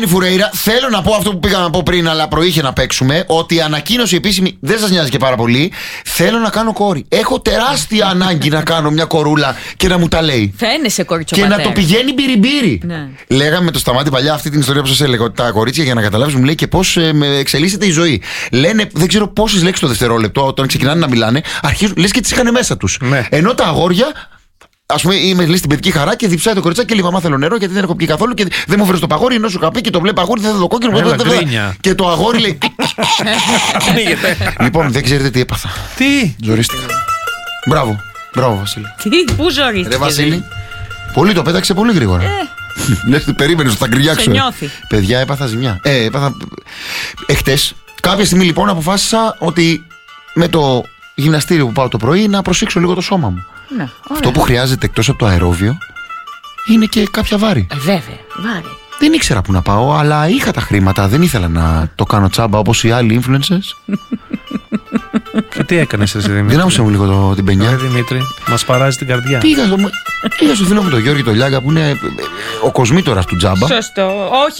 Τζένι Φουρέιρα, θέλω να πω αυτό που πήγα να πω πριν, αλλά προείχε να παίξουμε. Ότι η ανακοίνωση επίσημη δεν σας νοιάζει και πάρα πολύ. Θέλω να κάνω κόρη. Έχω τεράστια ανάγκη να κάνω μια κορούλα και να μου τα λέει. Φαίνεσαι κορίτσιο Και πατέρα. να το πηγαίνει μπυριμπύρι. Ναι. Λέγαμε με το Σταμάτη παλιά αυτή την ιστορία που σας έλεγα. Ότι τα κορίτσια, για να καταλάβεις, μου λέει και πώς εξελίσσεται η ζωή. Λένε, δεν ξέρω πόσες λέξεις το δευτερόλεπτο, όταν ξεκινάνε να μιλάνε, αρχίζουν, λες και τις είχαν μέσα τους. Ναι. Ενώ τα αγόρια. Ας πούμε, είμαι λέει, στην παιδική χαρά και διψάει το κοριτσάκι και λέει: Μαμά, θέλω νερό γιατί δεν έχω πιει καθόλου και δεν μου φέρει το παγόρι. Ενώ σου είχα πει και το βλέπει αγόρι, δεν θα το κόκκινο. Και το αγόρι λέει: Λοιπόν, δεν ξέρετε τι έπαθα. Τι? Ζορίστηκα. Μπράβο, μπράβο, Βασίλη. Τι, πού ζορίστηκες? Ρε Βασίλη, πολύ το πέταξε πολύ γρήγορα. Λες, περίμενες ότι θα γκριάξω. Σε νιώθει. Παιδιά, έπαθα ζημιά. Εχθές, κάποια στιγμή λοιπόν αποφάσισα ότι με το γυμναστήριο που πάω το πρωί να προσέξω λίγο το σώμα μου. Ναι, Αυτό που χρειάζεται εκτός από το αερόβιο είναι και κάποια βάρη. Βέβαια, βάρη. Δεν ήξερα που να πάω, αλλά είχα τα χρήματα. Δεν ήθελα να το κάνω τσάμπα όπως οι άλλοι influencers. Και τι έκανες εσύ, Δημήτρη? Δυνάμωσε μου λίγο την πενιά. Δημήτρη, μας παράζει την καρδιά. Πήγα στο φίλο μου τον Γιώργη τον Λιάγκα που είναι ο κοσμήτορας του τζάμπα. Σωστό. Όχι